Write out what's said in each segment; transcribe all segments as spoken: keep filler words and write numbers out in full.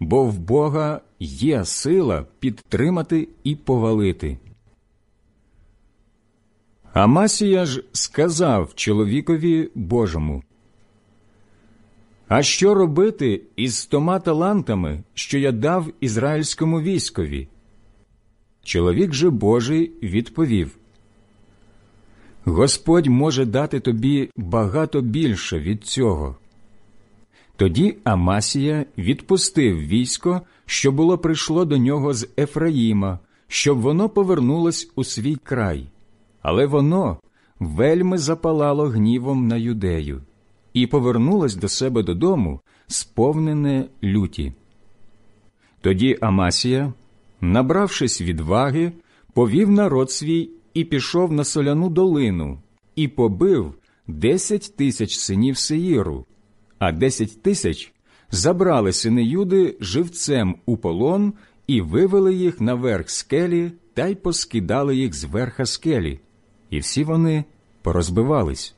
бо в Бога є сила підтримати і повалити. Амасія ж сказав чоловікові Божому: «А що робити із стома талантами, що я дав ізраїльському військові?» Чоловік же Божий відповів: «Господь може дати тобі багато більше від цього». Тоді Амасія відпустив військо, що було прийшло до нього з Ефраїма, щоб воно повернулось у свій край. Але воно вельми запалало гнівом на Юдею і повернулось до себе додому, сповнене люті. Тоді Амасія, набравшись відваги, повів народ свій і пішов на соляну долину, і побив десять тисяч синів Сеїру, а десять тисяч забрали сини Юди живцем у полон і вивели їх на верх скелі та й поскидали їх з верха скелі, і всі вони порозбивались.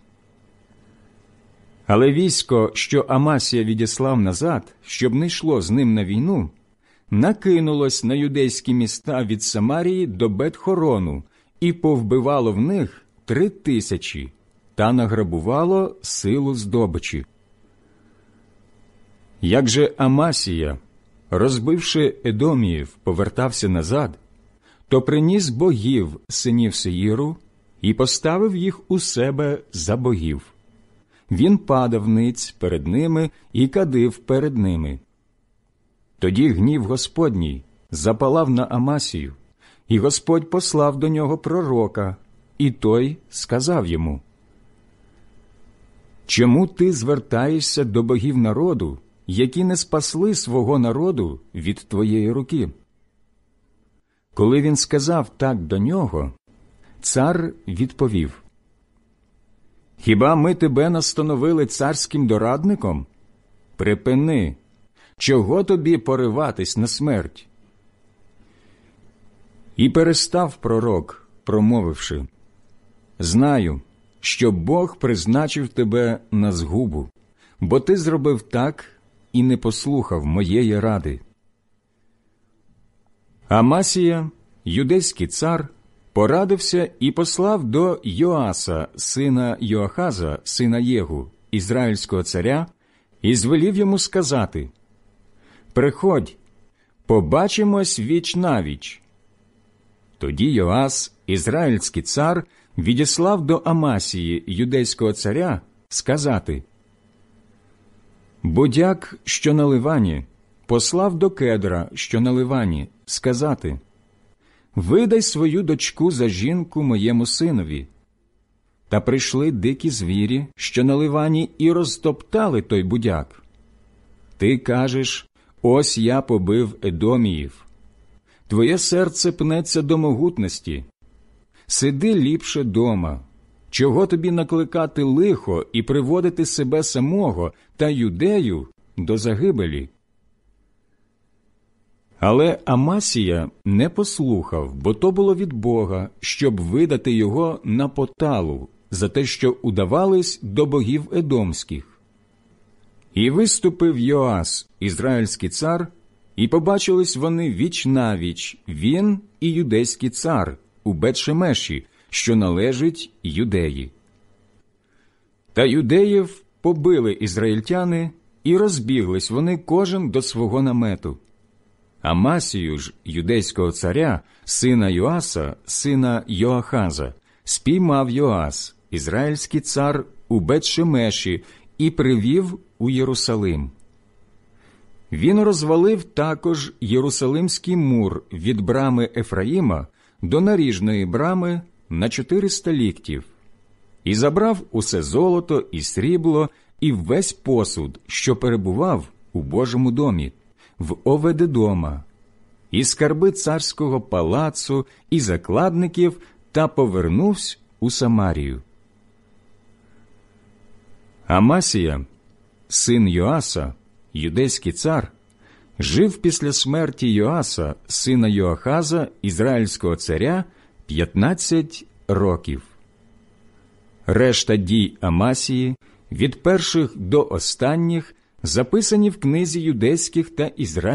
Але військо, що Амасія відіслав назад, щоб не йшло з ним на війну, накинулось на юдейські міста від Самарії до Бет-Хорону і повбивало в них три тисячі та награбувало силу здобичі. Як же Амасія, розбивши Едоміїв, повертався назад, то приніс богів синів Сеїру і поставив їх у себе за богів. Він падав ниць перед ними і кадив перед ними. Тоді гнів Господній запалав на Амасію, і Господь послав до нього пророка, і той сказав йому: «Чому ти звертаєшся до богів народу, які не спасли свого народу від твоєї руки?» Коли він сказав так до нього, цар відповів: «Хіба ми тебе настановили царським дорадником? Припини! Чого тобі пориватись на смерть?» І перестав пророк, промовивши: «Знаю, що Бог призначив тебе на згубу, бо ти зробив так і не послухав моєї ради». Амасія, юдейський цар, порадився і послав до Йоаса, сина Йоахаза, сина Єгу, ізраїльського царя, і звелів йому сказати: «Приходь, побачимось віч навіч». Тоді Йоас, ізраїльський цар, відіслав до Амасії, юдейського царя, сказати: «Будяк, що на Ливані, послав до Кедра, що на Ливані, сказати: видай свою дочку за жінку моєму синові. Та прийшли дикі звірі, що на Ливані, і розтоптали той будяк. Ти кажеш: ось я побив Едоміїв. Твоє серце пнеться до могутності. Сиди ліпше дома. Чого тобі накликати лихо і приводити себе самого та Юдею до загибелі?» Але Амасія не послухав, бо то було від Бога, щоб видати його на поталу за те, що удавались до богів едомських. І виступив Йоас, ізраїльський цар, і побачились вони віч-навіч, він і юдейський цар, у Бет-Шемеші, що належить Юдеї. Та юдеїв побили ізраїльтяни, і розбіглись вони кожен до свого намету. Амасію ж, юдейського царя, сина Йоаса, сина Йоахаза, спіймав Йоас, ізраїльський цар, у Бет-Шемеші і привів у Єрусалим. Він розвалив також Єрусалимський мур від брами Ефраїма до наріжної брами на чотириста ліктів і забрав усе золото і срібло і весь посуд, що перебував у Божому домі, в Оведедома, і скарби царського палацу, і закладників, та повернувся у Самарію. Амасія, син Йоаса, юдейський цар, жив після смерті Йоаса, сина Йоахаза, ізраїльського царя, п'ятнадцять років. Решта дій Амасії, від перших до останніх, записані в книзі юдейських та ізраїльських